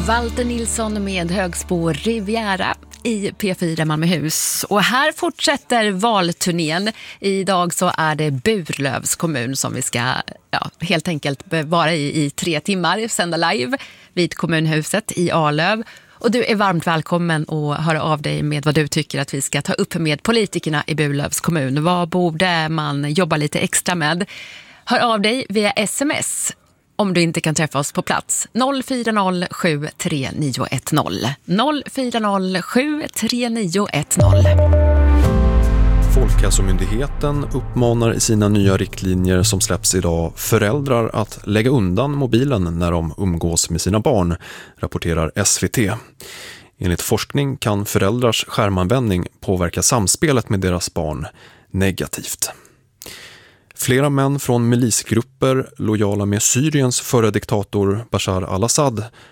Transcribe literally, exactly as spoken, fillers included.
Walter Nilsson med Högsbo Riviera i P fyra Malmöhus. Och här fortsätter valturnén. Idag så är det Burlövs kommun som vi ska ja, helt enkelt vara i i tre timmar, sända live vid kommunhuset i Arlöv. Och du är varmt välkommen att höra av dig med vad du tycker att vi ska ta upp med politikerna i Burlövs kommun. Vad borde man jobba lite extra med? Hör av dig via sms om du inte kan träffa oss på plats. noll fyra noll sju tre nio ett noll. noll fyra noll sju tre nio ett noll. Folkhälsomyndigheten uppmanar i sina nya riktlinjer som släpps idag föräldrar att lägga undan mobilen när de umgås med sina barn, rapporterar S V T. Enligt forskning kan föräldrars skärmanvändning påverka samspelet med deras barn negativt. Flera män från milisgrupper lojala med Syriens förre diktator Bashar al-Assad